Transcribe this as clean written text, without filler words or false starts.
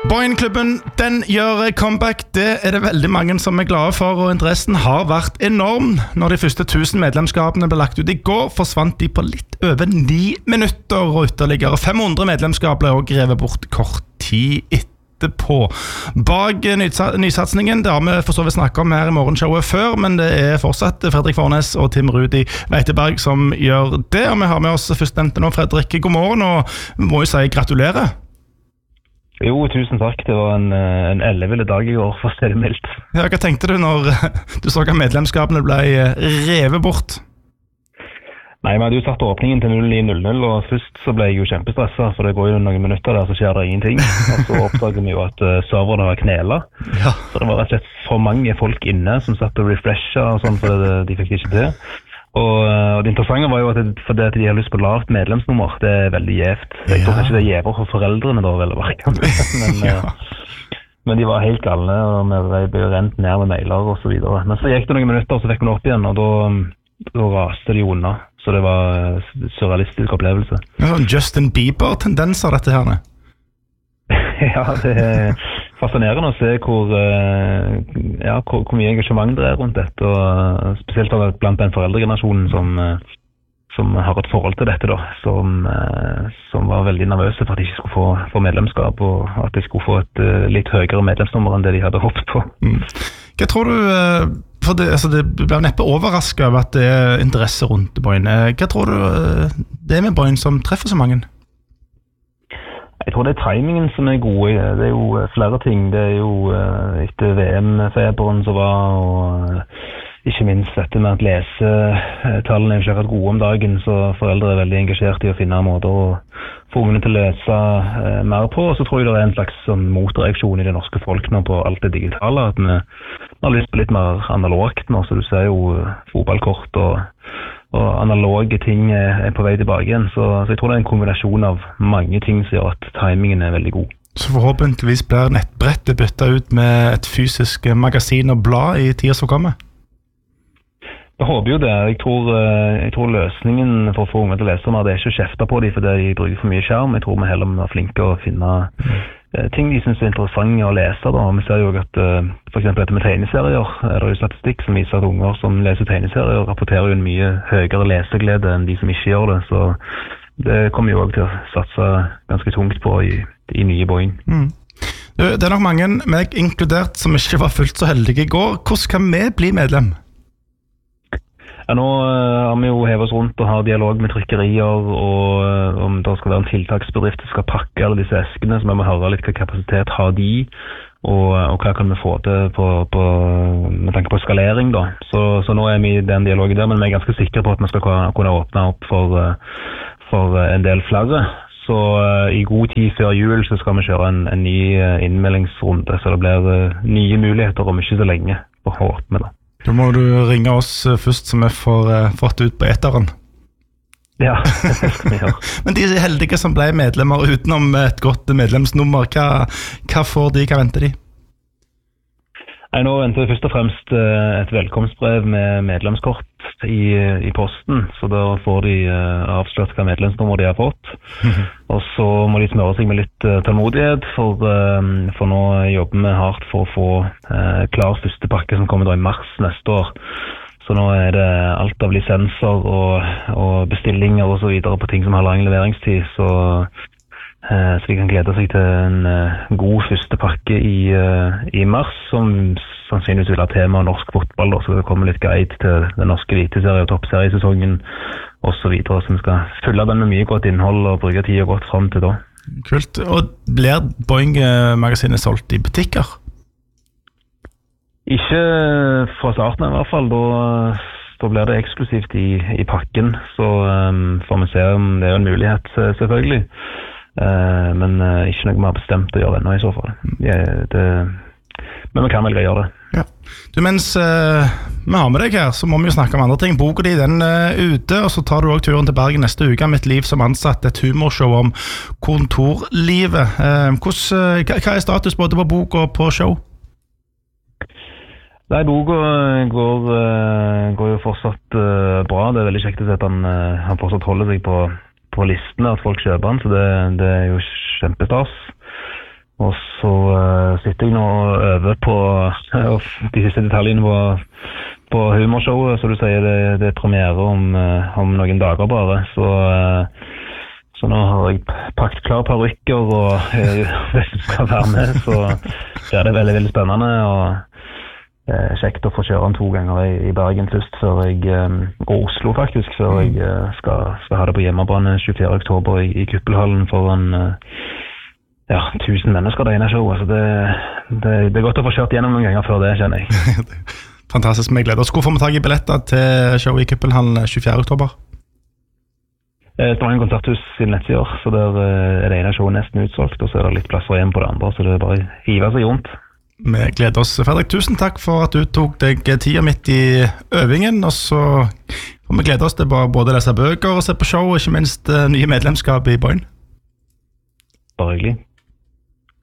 Boyne-klubben, den gjør comeback. Det det veldig mange som glade for, og interessen har vært enorm. Når de første 1000 medlemskapene ble lagt ut i går, forsvant de på litt over 9 minutter, og ytterligere 500 medlemskap ble også grevet bort kort tid etterpå. Bak nysatsningen, det har vi for så vidt snakket om her i morgenshowet før, men det fortsatt Fredrik Fornes og Tim Rudi Veiteberg som gjør det, og vi har med oss førstnevnte nå, Fredrik. God morgen, og må jo si gratulerer. Jo, tusen takk. Det var en ellevill dag i år, for å si det mildt. Ja, hva tenkte du når du så at medlemskapene ble revet bort? Nei, men du satt åpningen til 09:00, og først så ble jeg jo kjempestresset, for det går jo noen minutter der, så skjer det ingenting. Og så oppdaget vi jo at serverne var knela. Ja. Så det var rett og slett for mange folk inne som satt og refreshet og sånn, for de fikk det ikke til. Og det interessante var jo at fordi de har lyst på lavt medlemsnummer, det veldig gjevt. Jeg tror kanskje det gjever for foreldrene da, vel, men de var helt galne, og vi ble rent ned med mailer og så videre. Men så gikk det noen minutter, og så fikk vi det opp igjen, og da raste de unna. Så det var en surrealistisk opplevelse. Ja, Justin Bieber-tendenser dette her, ne? Ja, det fascinerende å se hvor mye engasjement det rundt dette, og spesielt blant den foreldregenerasjonen som har et forhold til dette da, som var veldig nervøse for at de ikke skulle få medlemskap, og at de skulle få et litt høyere medlemsnummer enn det de hadde håpet på. Hva tror du, for det ble neppe overrasket av at det interesse rundt Boyne. Hva tror du det med Boyne som treffer så mange? Jeg tror det timingen som god. Det jo flere ting. Det jo etter VM-feberen som var, og ikke minst dette med at lesetallene ikke akkurat gode om dagen, så foreldre veldig engasjert i å finne måter å få ungene til å lese mer på. Og så tror jeg det en slags sånn motreaksjon i det norske folk nå på alt det digitale, at vi har lyst på litt mer analogt nå, så du ser jo fotballkort og analoge ting på vei tilbake igjen, så jeg tror det en kombinasjon av mange ting som gjør at timingen veldig god. Så forhåpentligvis blir nettbrettet byttet ut med et fysisk magasin og blad i tiden som kommer? Jeg håper jo det. Jeg tror løsningen for å få unger til å lese mer, det ikke å kjefte på dem fordi de bruker for mye skjerm. Jeg tror vi heller må være flinke å finne ting de synes interessante å lese. Da. Vi ser jo at for eksempel dette med tegneserier, det jo statistikk som viser at unger som leser tegneserier rapporterer jo en mye høyere leseglede enn de som ikke gjør det. Så det kommer jo også til å satse ganske tungt på i nye Boyne. Det nok mange, meg inkludert, som ikke var fullt så heldige i går. Hvordan kan vi bli medlem? Ja, nå har vi jo hevet oss rundt og har dialog med trykkerier, og om det skal være en tiltaksbedrift som skal pakke alle disse eskene, så vi må høre litt hva kapasitet har de, og hva kan vi få til med tanke på skalering da. Så nå vi i den dialogen der, men vi ganske sikre på at vi skal kunne åpne opp for en del flere. Så i god tid før jul så skal vi kjøre en ny innmeldingsrunde, så det blir nye muligheter om ikke så lenge for å åpne det. Da må du ringe oss først, så vi får fått ut på eteren. Ja, det skal vi gjøre. Men de heldige som ble medlemmer utenom et godt medlemsnummer, hva får de, hva venter de? Nei, nå venter vi først og fremst et velkomstbrev med medlemskort i posten, så da får de avslørt hva medlemsnummer de har fått. Og så må de smøre seg med litt tålmodighet, for nå jobber vi hardt for å få klar første pakke som kommer da i mars neste år. Så nå det alt av lisenser og bestillinger og så videre på ting som har lang leveringstid, så de kan glede seg til en god første pakke i mars, som sannsynligvis vil ha tema norsk fotball, så det kommer litt guide til den norske eliteserie- og toppseriesesongen og så videre, så vi skal fylle den med mye godt innhold og bruke tiden godt frem til da. Kult. Og blir Boyne-magasinet solgt i butikker? Ikke fra starten i hvert fall, da blir det eksklusivt i pakken, så får vi se om det en mulighet selvfølgelig. Men ikke noe vi har bestemt å gjøre ennå i så fall. Men vi kan vel gjøre det. Ja. Du, mens vi har med deg her, så må vi jo snakke om andre ting. Boka di, den ute, og så tar du også turen til Bergen neste uke. Mitt liv som ansatt, et humorshow om kontorlivet. Hva status både på bok og på show? Nei, boka går jo fortsatt bra. Det veldig kjekt å se at han fortsatt holder seg på listene, at folk kjøper den, så det jo kjempestas. Og så sitter jeg nå og øver på de siste detaljene på humorshowet, så du sier det er premiere om noen dager bare, så nå har jeg pakket klar parykker og det som skal være med, så det er veldig, veldig spennende og kjekt å få kjøre den 2 ganger i Bergen først, og Oslo faktisk, før jeg skal ha det på hjemmebane 24. oktober i Kuppelhallen foran 1000 mennesker det ene showet, så det er godt å få kjørt gjennom noen ganger før det, kjenner jeg. Fantastisk, med glede. Og hvor får vi tag i billetter til showet i Kuppelhallen 24. oktober? Stavanger konserthus sin nettsider, så der er det ene showet nesten utsolgt, og så er det litt plasser igjen på det andre, så det er bare hive seg rundt. Vi gleder oss, Fredrik. Tusen takk for at du tok deg tida midt i øvingen, og så får vi glede oss til både lese bøker og se på show, og ikke minst nye medlemskap i Boyne. Bare hyggelig.